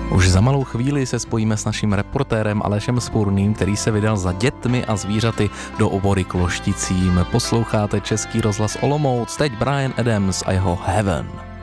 Už za malou chvíli se spojíme s naším reportérem Alešem Spurným, který se vydal za dětmi a zvířaty do obory Klošticím. Posloucháte Český rozhlas Olomouc, teď Bryan Adams a jeho Heaven.